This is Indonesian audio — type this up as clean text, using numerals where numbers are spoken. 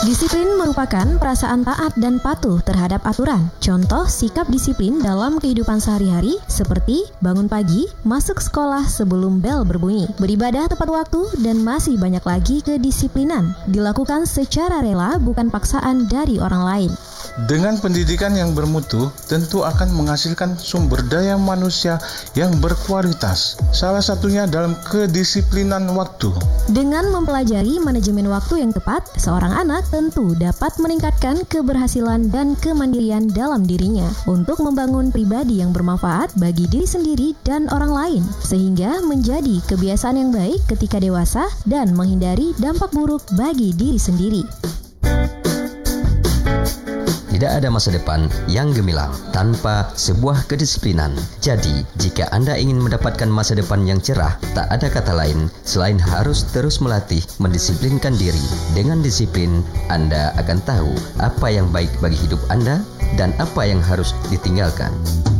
Disiplin merupakan perasaan taat dan patuh terhadap aturan. Contoh sikap disiplin dalam kehidupan sehari-hari seperti bangun pagi, masuk sekolah sebelum bel berbunyi, beribadah tepat waktu, dan masih banyak lagi kedisiplinan. Dilakukan secara rela, bukan paksaan dari orang lain. Dengan pendidikan yang bermutu, tentu akan menghasilkan sumber daya manusia yang berkualitas. Salah satunya dalam kedisiplinan waktu. Dengan mempelajari manajemen waktu yang tepat, seorang anak tentu dapat meningkatkan keberhasilan dan kemandirian dalam dirinya untuk membangun pribadi yang bermanfaat bagi diri sendiri dan orang lain, sehingga menjadi kebiasaan yang baik ketika dewasa dan menghindari dampak buruk bagi diri sendiri. Tidak ada masa depan yang gemilang tanpa sebuah kedisiplinan. Jadi, jika Anda ingin mendapatkan masa depan yang cerah, tak ada kata lain selain harus terus melatih mendisiplinkan diri. Dengan disiplin, Anda akan tahu apa yang baik bagi hidup Anda dan apa yang harus ditinggalkan.